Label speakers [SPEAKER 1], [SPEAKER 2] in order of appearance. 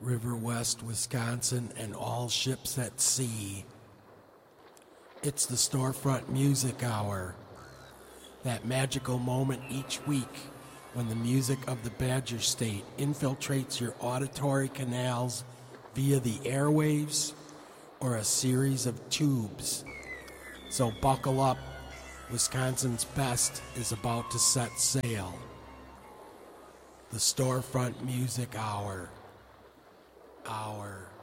[SPEAKER 1] River West, Wisconsin, and all ships at sea. It's the Storefront Music Hour, that magical moment each week when the music of the Badger State infiltrates your auditory canals via the airwaves or a series of tubes. So buckle up, Wisconsin's best is about to set sail. The Storefront Music Hour.